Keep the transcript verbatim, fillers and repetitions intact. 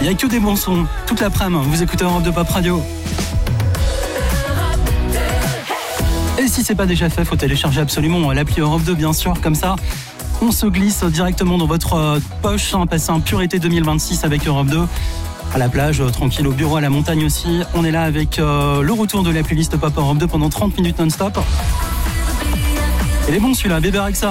Il n'y a que des bons sons toute l'après-midi. Vous écoutez Europe deux Pop Radio. Et si c'est pas déjà fait, faut télécharger absolument l'appli Europe deux, bien sûr. Comme ça, on se glisse directement dans votre poche. Hein, passer un pur été deux mille vingt-six avec Europe deux. À la plage, euh, tranquille, au bureau, à la montagne aussi. On est là avec euh, le retour de la playlist Pop Europe deux pendant trente minutes non-stop. Et les bons, celui-là, Bébé Rexha.